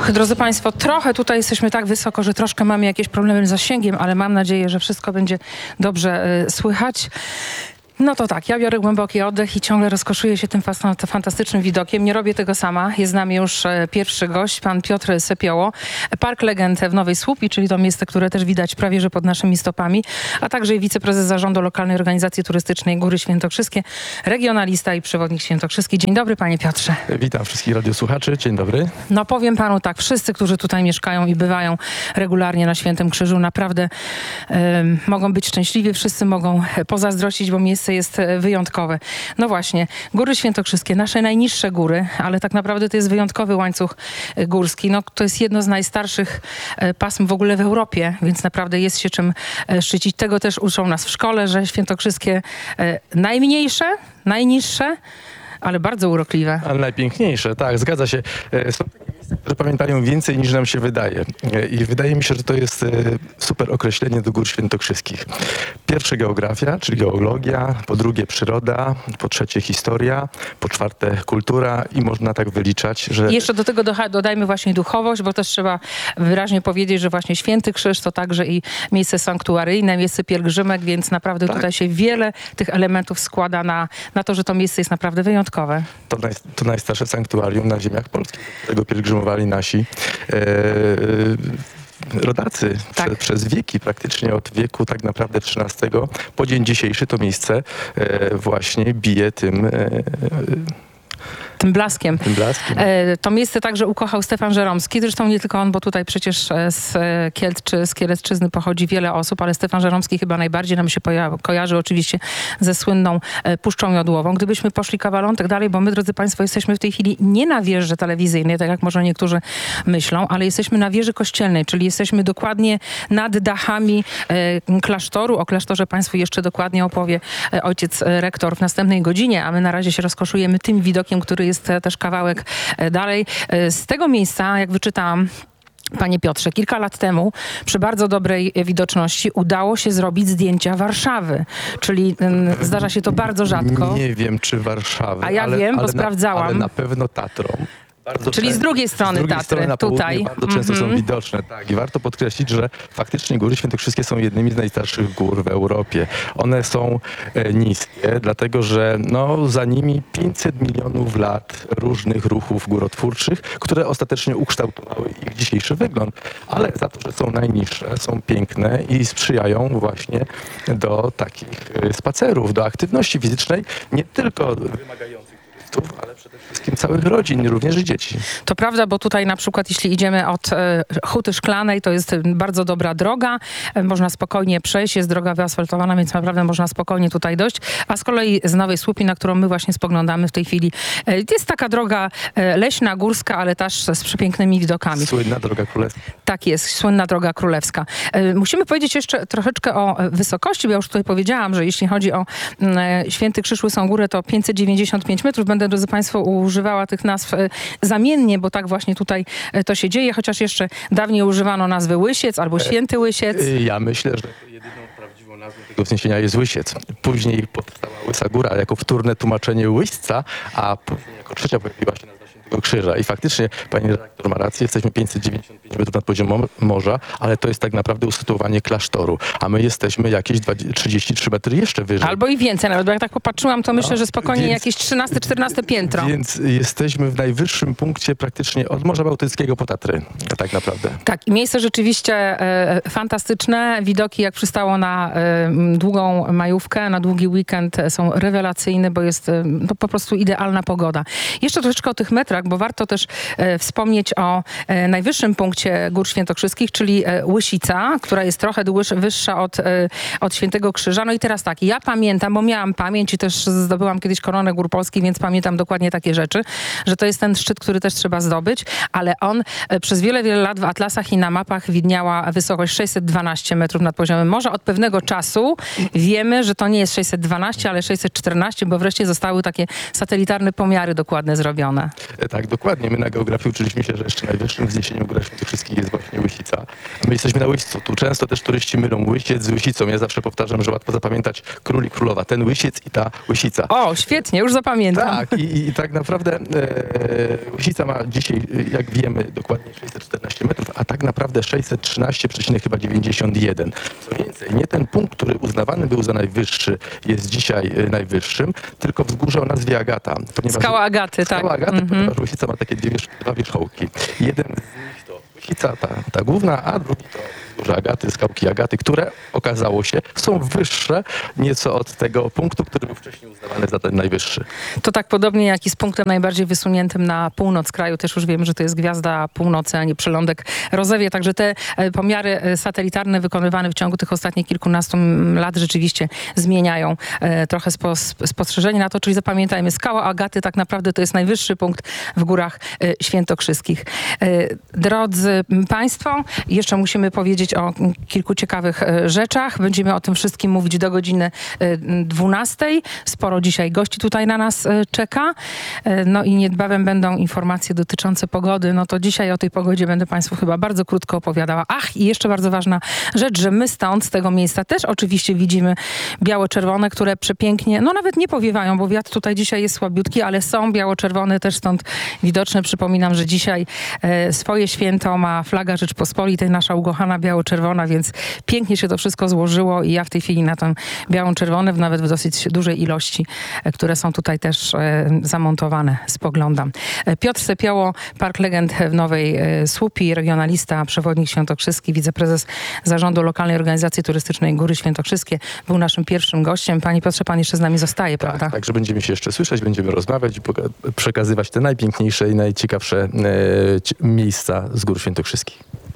Och, drodzy Państwo, trochę tutaj jesteśmy tak wysoko, że troszkę mamy jakieś problemy z zasięgiem, ale mam nadzieję, że wszystko będzie dobrze słychać. No to tak, ja biorę głęboki oddech i ciągle rozkoszuję się tym fantastycznym widokiem. Nie robię tego sama. Jest z nami już pierwszy gość, pan Piotr Sepioło. Park Legend w Nowej Słupii, czyli to miejsce, które też widać prawie że pod naszymi stopami, a także wiceprezes zarządu lokalnej organizacji turystycznej Góry Świętokrzyskie, regionalista i przewodnik świętokrzyski. Dzień dobry, panie Piotrze. Witam wszystkich radiosłuchaczy. Dzień dobry. No powiem panu tak, wszyscy, którzy tutaj mieszkają i bywają regularnie na Świętym Krzyżu, naprawdę mogą być szczęśliwi, wszyscy mogą pozazdrościć, bo miejsce jest wyjątkowe. No właśnie, Góry Świętokrzyskie, nasze najniższe góry, ale tak naprawdę to jest wyjątkowy łańcuch górski. No, to jest jedno z najstarszych pasm w ogóle w Europie, więc naprawdę jest się czym szczycić. Tego też uczą nas w szkole, że świętokrzyskie najmniejsze, najniższe, ale bardzo urokliwe. Ale najpiękniejsze, tak, zgadza się. Są takie miejsca, które pamiętają więcej niż nam się wydaje. I wydaje mi się, że to jest super określenie do Gór Świętokrzyskich. Pierwsze geografia, czyli geologia, po drugie przyroda, po trzecie historia, po czwarte kultura i można tak wyliczać, że... I jeszcze do tego dodajmy właśnie duchowość, bo też trzeba wyraźnie powiedzieć, że właśnie Święty Krzyż to także i miejsce sanktuaryjne, miejsce pielgrzymek, więc naprawdę tak. Tutaj się wiele tych elementów składa na to, że to miejsce jest naprawdę wyjątkowe. To najstarsze sanktuarium na ziemiach polskich, do którego pielgrzymowali nasi rodacy tak. przez wieki, praktycznie od wieku tak naprawdę XIII po dzień dzisiejszy to miejsce właśnie bije tym blaskiem. To miejsce także ukochał Stefan Żeromski. Zresztą nie tylko on, bo tutaj przecież z Kielc czy z Kielecczyzny pochodzi wiele osób, ale Stefan Żeromski chyba najbardziej nam się kojarzy oczywiście ze słynną Puszczą Jodłową. Gdybyśmy poszli kawalątek dalej, bo my, drodzy Państwo, jesteśmy w tej chwili nie na wieży telewizyjnej, tak jak może niektórzy myślą, ale jesteśmy na wieży kościelnej, czyli jesteśmy dokładnie nad dachami klasztoru. O klasztorze Państwu jeszcze dokładnie opowie ojciec rektor w następnej godzinie, a my na razie się rozkoszujemy tym widokiem, który jest też kawałek dalej. Z tego miejsca, jak wyczytałam, panie Piotrze, kilka lat temu przy bardzo dobrej widoczności udało się zrobić zdjęcia Warszawy, czyli zdarza się to rzadko. Nie wiem, czy Warszawy. A ja wiem, bo sprawdzałam. Ale na pewno Tatrą. Czyli z drugiej strony Tatry, na tutaj. Bardzo często są widoczne, tak. I warto podkreślić, że faktycznie Góry Świętokrzyskie są jednymi z najstarszych gór w Europie. One są niskie, dlatego że za nimi 500 milionów lat różnych ruchów górotwórczych, które ostatecznie ukształtowały ich dzisiejszy wygląd. Ale za to, że są najniższe, są piękne i sprzyjają właśnie do takich spacerów, do aktywności fizycznej, nie tylko wymagających turystów, ale przede wszystkim całych rodzin, również i dzieci. To prawda, bo tutaj na przykład jeśli idziemy od Huty Szklanej, to jest bardzo dobra droga. Można spokojnie przejść, jest droga wyasfaltowana, więc naprawdę można spokojnie tutaj dojść. A z kolei z Nowej Słupii, na którą my właśnie spoglądamy w tej chwili, jest taka droga leśna, górska, ale też z przepięknymi widokami. Słynna Droga Królewska. Tak jest, słynna Droga Królewska. Musimy powiedzieć jeszcze troszeczkę o wysokości, bo ja już tutaj powiedziałam, że jeśli chodzi o Święty Krzyż, Łysą Górę, to 595 metrów. Będę, drodzy Państwo, używała tych nazw zamiennie, bo tak właśnie tutaj to się dzieje, chociaż jeszcze dawniej używano nazwy Łysiec albo Święty Łysiec. Ja myślę, że jedyną prawdziwą nazwą tego wzniesienia jest Łysiec. Później powstała Łysa Góra jako wtórne tłumaczenie Łyśca, a później jako trzecia pojawiła się nazwa Świętego Krzyża. I faktycznie pani redaktor ma rację, jesteśmy 595 metrów nad poziomem morza, ale to jest tak naprawdę usytuowanie klasztoru, a my jesteśmy jakieś 33 metry jeszcze wyżej. Albo i więcej, nawet bo jak tak popatrzyłam, to myślę, że spokojnie jakieś 13-14 piętro. Więc jesteśmy w najwyższym punkcie praktycznie od Morza Bałtyckiego po Tatry, tak naprawdę. Tak, i miejsce rzeczywiście fantastyczne. Widoki, jak przystało na długą majówkę, na długi weekend, są rewelacyjne, bo jest po prostu idealna pogoda. Jeszcze troszeczkę o tych metrach, bo warto też wspomnieć o najwyższym punkcie Gór Świętokrzyskich, czyli Łysica, która jest trochę wyższa od Świętego Krzyża. No i teraz tak, ja pamiętam, bo miałam pamięć i też zdobyłam kiedyś koronę Gór Polskich, więc pamiętam dokładnie takie rzeczy, że to jest ten szczyt, który też trzeba zdobyć, ale on przez wiele, wiele lat w atlasach i na mapach widniała wysokość 612 metrów nad poziomem morza. Od pewnego czasu wiemy, że to nie jest 612, ale 614, bo wreszcie zostały takie satelitarne pomiary dokładne zrobione. tak, dokładnie. My na geografii uczyliśmy się, że jeszcze najwyższym wzniesieniem Gór Świętokrzyskich jest właśnie Łysica. My jesteśmy na Łyścu. Tu często też turyści mylą Łysiec z Łysicą. Ja zawsze powtarzam, że łatwo zapamiętać król i królowa. Ten Łysiec i ta Łysica. O, świetnie, już zapamiętam. Tak, i tak naprawdę Łysica ma dzisiaj, jak wiemy, dokładnie 614 metrów, a tak naprawdę 613,91. Co więcej, nie ten punkt, który uznawany był za najwyższy, jest dzisiaj najwyższym, tylko wzgórze o nazwie Agata. Skała Agaty, tak. Skała Agaty, ponieważ Łysica ma takie dwa wierzchołki. Jeden z nich to Łysica, ta główna, a drugi to wzgórze Agaty, skałki Agaty, które okazało się są wyższe nieco od tego punktu, który był wcześniej uznawany za ten najwyższy. To tak podobnie jak i z punktem najbardziej wysuniętym na północ kraju. Też już wiemy, że to jest gwiazda północy, a nie przylądek Rozewie. Także te pomiary satelitarne wykonywane w ciągu tych ostatnich kilkunastu lat rzeczywiście zmieniają trochę spostrzeżenie na to. Czyli zapamiętajmy, skała Agaty tak naprawdę to jest najwyższy punkt w Górach Świętokrzyskich. Drodzy Państwo, jeszcze musimy powiedzieć o kilku ciekawych rzeczach. Będziemy o tym wszystkim mówić do godziny 12. Sporo dzisiaj gości tutaj na nas czeka. No i niedbawem będą informacje dotyczące pogody. No to dzisiaj o tej pogodzie będę Państwu chyba bardzo krótko opowiadała. Ach, i jeszcze bardzo ważna rzecz, że my stąd, z tego miejsca też oczywiście widzimy biało-czerwone, które przepięknie, no nawet nie powiewają, bo wiatr tutaj dzisiaj jest słabiutki, ale są biało-czerwone też stąd widoczne. Przypominam, że dzisiaj swoje święto ma flaga Rzeczpospolitej, nasza ukochana biało-czerwona, więc pięknie się to wszystko złożyło i ja w tej chwili na tą białą-czerwoną, nawet w dosyć dużej ilości, które są tutaj też zamontowane, spoglądam. Piotr Sepioło, Park Legend w Nowej Słupii, regionalista, przewodnik świętokrzyski, wiceprezes Zarządu Lokalnej Organizacji Turystycznej Góry Świętokrzyskie, był naszym pierwszym gościem. Panie Piotrze, pan jeszcze z nami zostaje, prawda? Tak, także będziemy się jeszcze słyszeć, będziemy rozmawiać i przekazywać te najpiękniejsze i najciekawsze miejsca z Gór Świętokrzyskich.